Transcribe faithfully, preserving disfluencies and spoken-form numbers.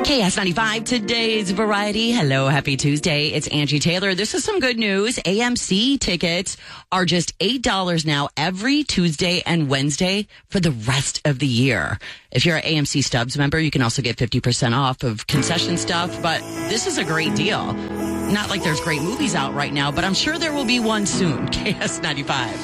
K S ninety-five, today's variety. Hello, happy Tuesday. It's Angie Taylor. This is some good news. A M C tickets are just eight dollars now every Tuesday and Wednesday for the rest of the year. If you're an A M C Stubs member, you can also get fifty percent off of concession stuff, but this is a great deal. Not like there's great movies out right now, but I'm sure there will be one soon. K S ninety-five.